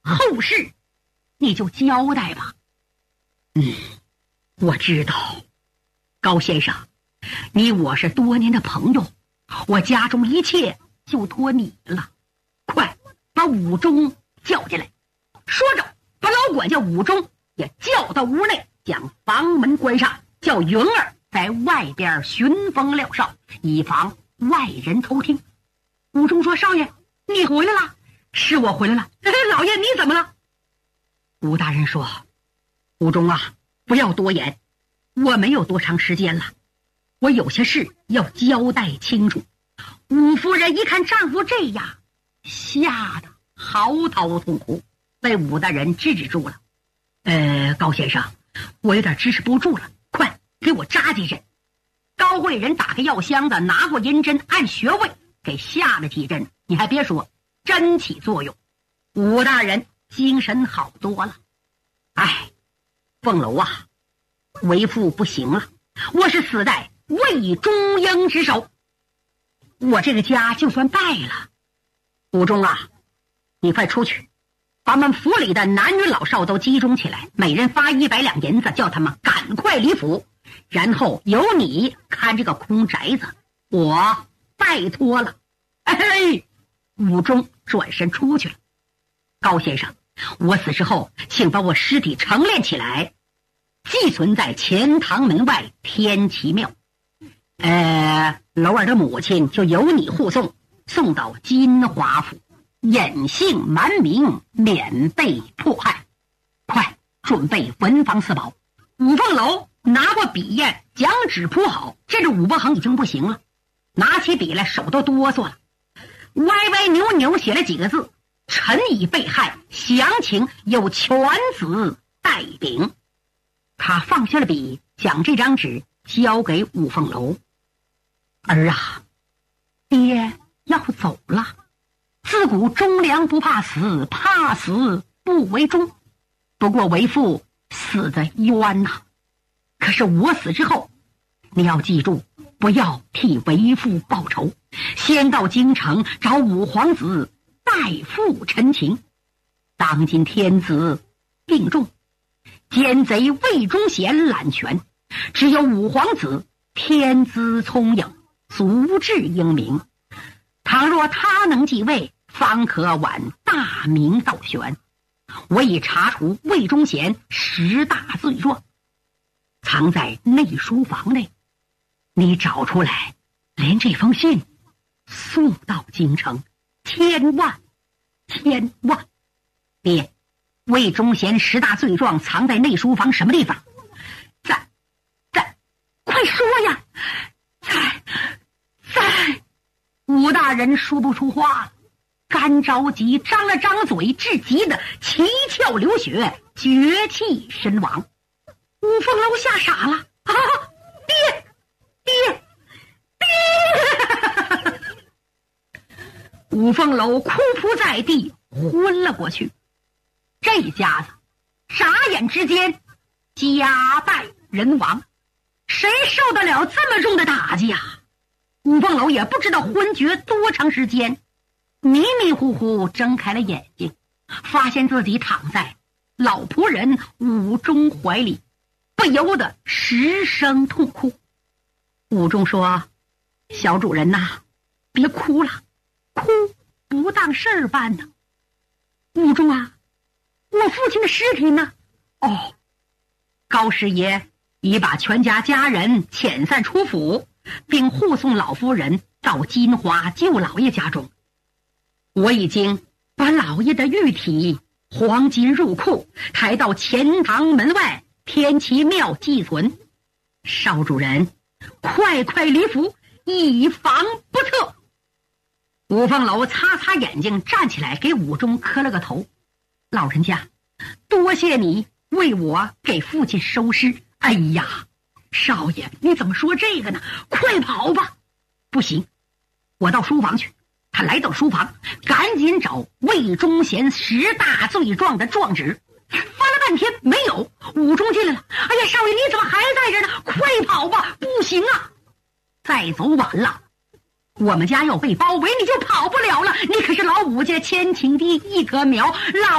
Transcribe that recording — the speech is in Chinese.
后事你就交代吧。我知道，高先生，你我是多年的朋友，我家中一切就托你了。快把武忠叫进来。说着，把老管家武忠也叫到屋内，将房门关上，叫云儿在外边巡风撂哨，以防外人偷听。武忠说：“少爷，你回来了？”“是我回来了。”“老爷，你怎么了？”武大人说：“武忠啊，不要多言，我没有多长时间了，我有些事要交代清楚。”武夫人一看丈夫这样，吓得嚎啕痛哭，被武大人制止住了。高先生，我有点支持不住了，快给我扎几针。高贵人打开药箱子，拿过银针，按穴位给下了几针。你还别说，真起作用。武大人精神好多了。凤楼啊，为父不行了，我是死在魏忠英之手，我这个家就算败了。武忠啊，你快出去，把我们府里的男女老少都集中起来，每人发100两银子，叫他们赶快离府，然后由你看这个空宅子，我拜托了。武忠转身出去了。高先生，我死之后，请把我尸体陈列起来，寄存在钱塘门外天齐庙。楼儿的母亲就由你护送，送到金华府，隐姓瞒名，免被迫害。快准备文房四宝。五凤楼拿过笔砚，将纸铺好。这武伯衡已经不行了，拿起笔来手都哆嗦了，歪歪扭扭写了几个字：“臣已被害，详情有犬子代禀。”他放下了笔，将这张纸交给五凤楼。“儿啊，爹要走了。自古忠良不怕死，怕死不为忠。不过为父死的冤呐。可是我死之后，你要记住，不要替为父报仇，先到京城找五皇子代父陈情。当今天子病重，奸贼魏忠贤揽权，只有五皇子天资聪颖，足智英明。倘若他能继位，方可挽大明倒悬。我已查出魏忠贤10大罪状，藏在内书房内，你找出来，连这封信送到京城，千万。爹，魏忠贤10大罪状藏在内书房什么地方？在，快说呀！在。武大人说不出话了，干着急，张了张嘴，至极的七窍流血，绝气身亡。五凤楼吓傻了，爹！五凤楼哭扑在地，昏了过去。这家子眨眼之间家败人亡，谁受得了这么重的打击啊？五凤楼也不知道昏厥多长时间，迷迷糊糊睁开了眼睛，发现自己躺在老仆人武忠怀里，不由得失声痛哭。武忠说：“小主人呐，别哭了，哭不当事儿办呢。”武忠啊，我父亲的尸体呢？高师爷已把全家家人遣散出府，并护送老夫人到金华舅老爷家中。我已经把老爷的玉体黄金入库，抬到钱塘门外天齐庙寄存。少主人，快离府，以防不测。五凤楼擦擦眼睛，站起来给武忠磕了个头：“老人家，多谢你为我给父亲收尸。”“哎呀，少爷，你怎么说这个呢？快跑吧！”“不行，我到书房去。”他来到书房，赶紧找魏忠贤10大罪状的状纸，翻了半天没有。武忠进来了：“哎呀，少爷，你怎么还在这呢？快跑吧！不行啊，再走晚了，我们家要被包围，你就跑不了了。你可是老武家千顷地一棵苗，老